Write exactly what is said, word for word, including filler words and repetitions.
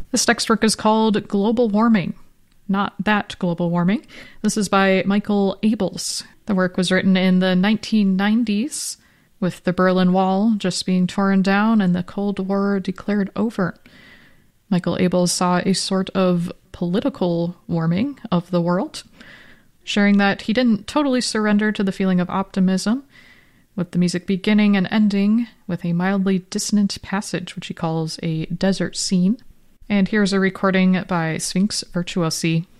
This next work is called Global Warming. Not that global warming. This is by Michael Abels. The work was written in the nineteen nineties, with the Berlin Wall just being torn down and the Cold War declared over. Michael Abels saw a sort of political warming of the world, sharing that he didn't totally surrender to the feeling of optimism, with the music beginning and ending with a mildly dissonant passage, which he calls a desert scene. And here's a recording by Sphinx Virtuosi.